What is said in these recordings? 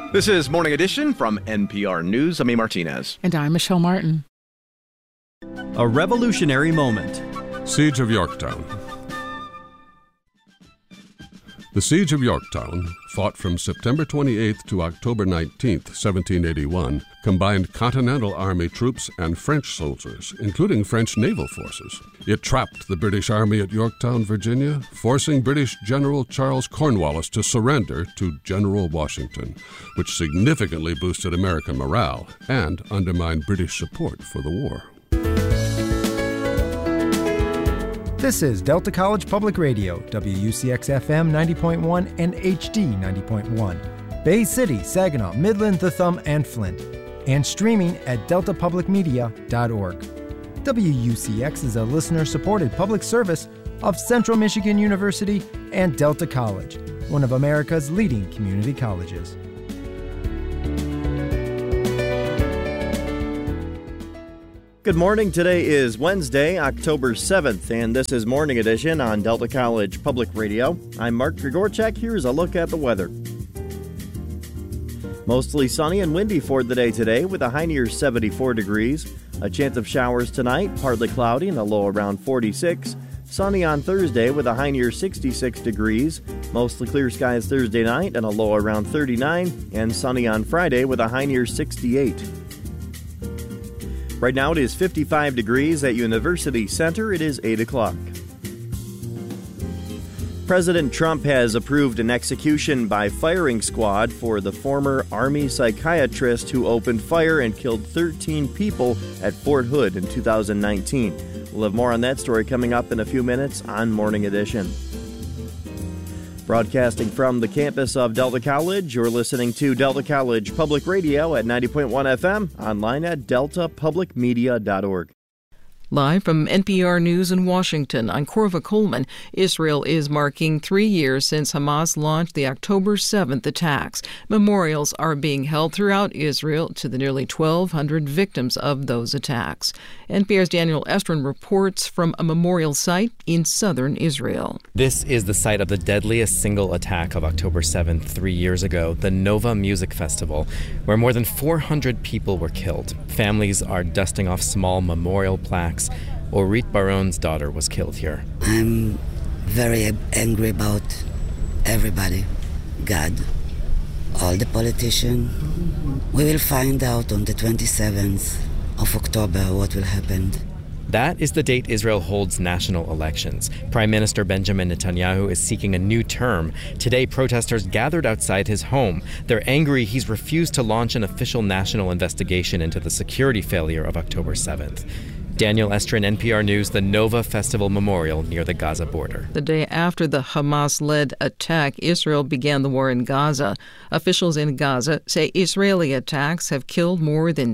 This is Morning Edition from NPR News. I'm A. Martinez. And I'm Michelle Martin. A revolutionary moment. Siege of Yorktown. The Siege of Yorktown, fought from September 28th to October 19th, 1781, combined Continental Army troops and French soldiers, including French naval forces. It trapped the British Army at Yorktown, Virginia, forcing British General Charles Cornwallis to surrender to General Washington, which significantly boosted American morale and undermined British support for the war. This is Delta College Public Radio, WUCX-FM 90.1 and HD 90.1. Bay City, Saginaw, Midland, The Thumb, and Flint. And streaming at deltapublicmedia.org. WUCX is a listener-supported public service of Central Michigan University and Delta College, one of America's leading community colleges. Good morning. Today is Wednesday, October 7th, and this is Morning Edition on Delta College Public Radio. I'm Mark Grigorchak. Here's a look at the weather. Mostly sunny and windy for the day today with a high near 74 degrees. A chance of showers tonight, partly cloudy and a low around 46. Sunny on Thursday with a high near 66 degrees. Mostly clear skies Thursday night and a low around 39. And sunny on Friday with a high near 68. Right now it is 55 degrees at University Center. It is 8 o'clock. President Trump has approved an execution by firing squad for the former Army psychiatrist who opened fire and killed 13 people at Fort Hood in 2019. We'll have more on that story coming up in a few minutes on Morning Edition. Broadcasting from the campus of Delta College, you're listening to Delta College Public Radio at 90.1 FM, online at deltapublicmedia.org. Live from NPR News in Washington, I'm Corva Coleman. Israel is marking 3 years since Hamas launched the October 7th attacks. Memorials are being held throughout Israel to the nearly 1,200 victims of those attacks. NPR's Daniel Estrin reports from a memorial site in southern Israel. This is the site of the deadliest single attack of October 7th 3 years ago, the Nova Music Festival, where more than 400 people were killed. Families are dusting off small memorial plaques. Orit Baron's daughter was killed here. I'm very angry about everybody. God, all the politicians. We will find out on the 27th of October what will happen. That is the date Israel holds national elections. Prime Minister Benjamin Netanyahu is seeking a new term. Today, protesters gathered outside his home. They're angry he's refused to launch an official national investigation into the security failure of October 7th. Daniel Estrin, NPR News, the Nova Festival Memorial near the Gaza border. The day after the Hamas-led attack, Israel began the war in Gaza. Officials in Gaza say Israeli attacks have killed more than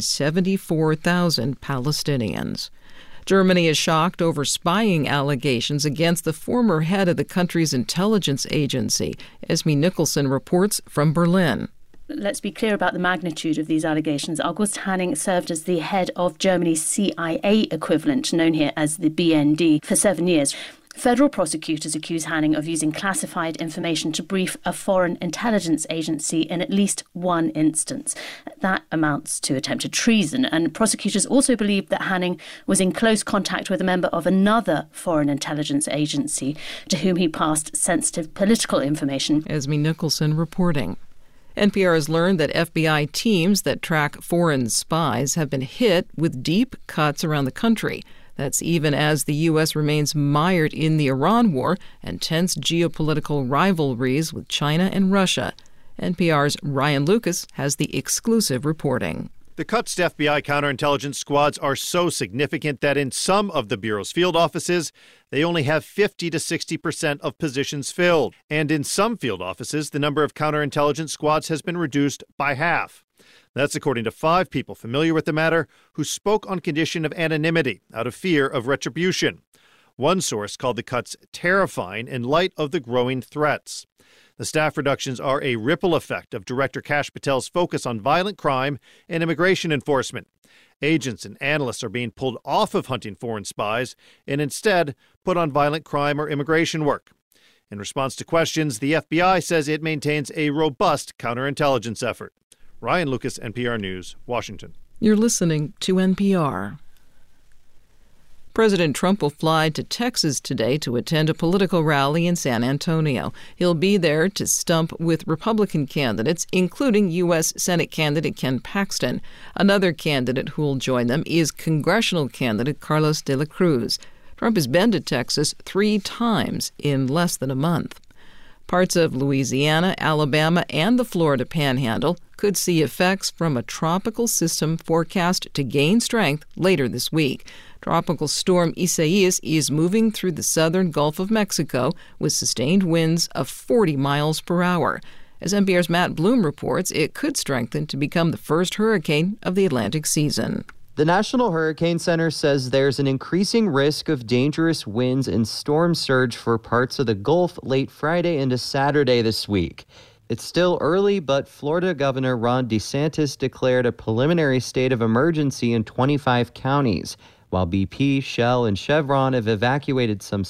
74,000 Palestinians. Germany is shocked over spying allegations against the former head of the country's intelligence agency. Esme Nicholson reports from Berlin. Let's be clear about the magnitude of these allegations. August Hanning served as the head of Germany's CIA equivalent, known here as the BND, for 7 years. Federal prosecutors accuse Hanning of using classified information to brief a foreign intelligence agency in at least one instance. That amounts to attempted treason, and prosecutors also believe that Hanning was in close contact with a member of another foreign intelligence agency to whom he passed sensitive political information. Esme Nicholson reporting. NPR has learned that FBI teams that track foreign spies have been hit with deep cuts around the country. That's even as the U.S. remains mired in the Iran war and tense geopolitical rivalries with China and Russia. NPR's Ryan Lucas has the exclusive reporting. The cuts to FBI counterintelligence squads are so significant that in some of the Bureau's field offices, they only have 50 to 60% of positions filled. And in some field offices, the number of counterintelligence squads has been reduced by half. That's according to 5 people familiar with the matter who spoke on condition of anonymity out of fear of retribution. One source called the cuts terrifying in light of the growing threats. The staff reductions are a ripple effect of Director Kash Patel's focus on violent crime and immigration enforcement. Agents and analysts are being pulled off of hunting foreign spies and instead put on violent crime or immigration work. In response to questions, the FBI says it maintains a robust counterintelligence effort. Ryan Lucas, NPR News, Washington. You're listening to NPR. President Trump will fly to Texas today to attend a political rally in San Antonio. He'll be there to stump with Republican candidates, including U.S. Senate candidate Ken Paxton. Another candidate who will join them is congressional candidate Carlos de la Cruz. Trump has been to Texas 3 times in less than a month. Parts of Louisiana, Alabama, and the Florida Panhandle could see effects from a tropical system forecast to gain strength later this week. Tropical storm Isaias is moving through the southern Gulf of Mexico with sustained winds of 40 miles per hour. As NPR's Matt Bloom reports, it could strengthen to become the first hurricane of the Atlantic season. The National Hurricane Center says there's an increasing risk of dangerous winds and storm surge for parts of the Gulf late Friday into Saturday this week. It's still early, but Florida Governor Ron DeSantis declared a preliminary state of emergency in 25 counties, while BP, Shell, and Chevron have evacuated some